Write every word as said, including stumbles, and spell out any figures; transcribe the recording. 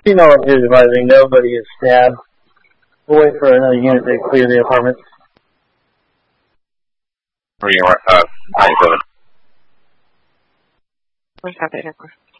Female is advising nobody is stabbed. We'll wait for another unit to clear the apartment. Reading, uh, ninety-seven. Where's that data?